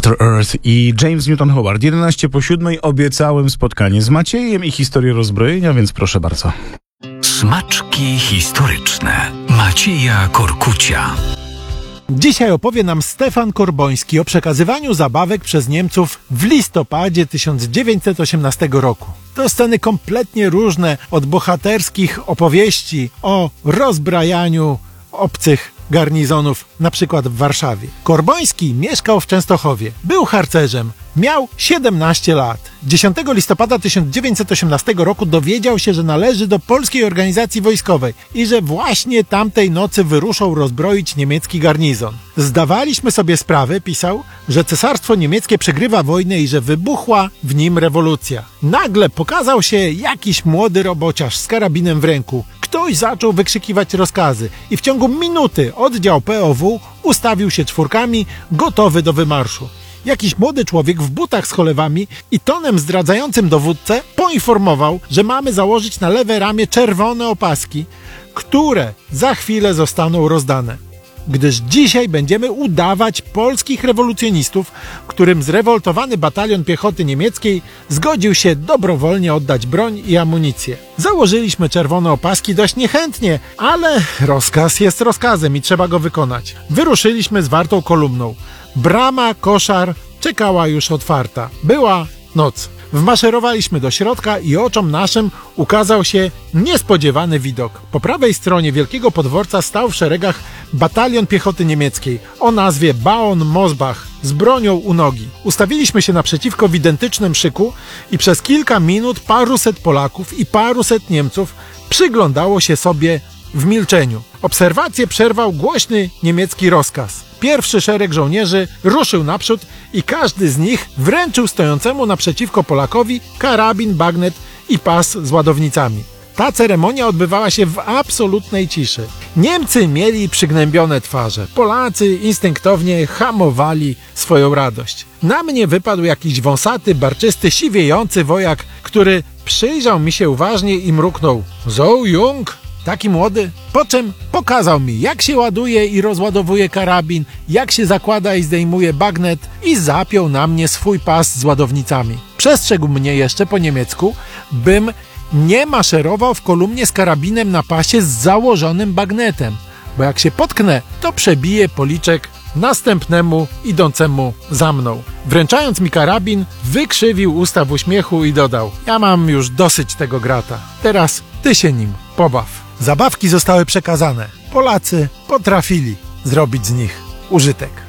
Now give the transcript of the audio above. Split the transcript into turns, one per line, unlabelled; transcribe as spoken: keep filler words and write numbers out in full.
After Earth i James Newton Howard. jedenaście po siódmej obiecałem spotkanie z Maciejem i historię rozbrojenia, więc proszę bardzo.
Smaczki historyczne Macieja Korkucia.
Dzisiaj opowie nam Stefan Korboński o przekazywaniu zabawek przez Niemców w listopadzie tysiąc dziewięćset osiemnastego roku. To sceny kompletnie różne od bohaterskich opowieści o rozbrajaniu obcych garnizonów, na przykład w Warszawie. Korboński mieszkał w Częstochowie, był harcerzem, miał siedemnaście lat. dziesiątego listopada tysiąc dziewięćset osiemnastego roku dowiedział się, że należy do polskiej organizacji wojskowej i że właśnie tamtej nocy wyruszą rozbroić niemiecki garnizon. Zdawaliśmy sobie sprawę, pisał, że cesarstwo niemieckie przegrywa wojnę i że wybuchła w nim rewolucja. Nagle pokazał się jakiś młody robociarz z karabinem w ręku. Ktoś zaczął wykrzykiwać rozkazy i w ciągu minuty oddział P O W ustawił się czwórkami, gotowy do wymarszu. Jakiś młody człowiek w butach z cholewami i tonem zdradzającym dowódcę poinformował, że mamy założyć na lewe ramię czerwone opaski, które za chwilę zostaną rozdane. Gdyż dzisiaj będziemy udawać polskich rewolucjonistów, którym zrewoltowany batalion piechoty niemieckiej zgodził się dobrowolnie oddać broń i amunicję. Założyliśmy czerwone opaski dość niechętnie, ale rozkaz jest rozkazem i trzeba go wykonać. Wyruszyliśmy zwartą kolumną. Brama, koszar czekała już otwarta. Była noc. Wmaszerowaliśmy do środka i oczom naszym ukazał się niespodziewany widok. Po prawej stronie wielkiego podworca stał w szeregach batalion piechoty niemieckiej o nazwie Bauern Mosbach z bronią u nogi. Ustawiliśmy się naprzeciwko w identycznym szyku i przez kilka minut paruset Polaków i paruset Niemców przyglądało się sobie w milczeniu. Obserwację przerwał głośny niemiecki rozkaz. Pierwszy szereg żołnierzy ruszył naprzód i każdy z nich wręczył stojącemu naprzeciwko Polakowi karabin, bagnet i pas z ładownicami. Ta ceremonia odbywała się w absolutnej ciszy. Niemcy mieli przygnębione twarze. Polacy instynktownie hamowali swoją radość. Na mnie wypadł jakiś wąsaty, barczysty, siwiejący wojak, który przyjrzał mi się uważnie i mruknął: „So jung”. Taki młody, po czym pokazał mi, jak się ładuje i rozładowuje karabin, jak się zakłada i zdejmuje bagnet i zapiął na mnie swój pas z ładownicami. Przestrzegł mnie jeszcze po niemiecku, bym nie maszerował w kolumnie z karabinem na pasie z założonym bagnetem, bo jak się potknę, to przebiję policzek następnemu idącemu za mną. Wręczając mi karabin, wykrzywił usta w uśmiechu i dodał: „Ja mam już dosyć tego grata. Teraz ty się nim pobaw”. Zabawki zostały przekazane. Polacy potrafili zrobić z nich użytek.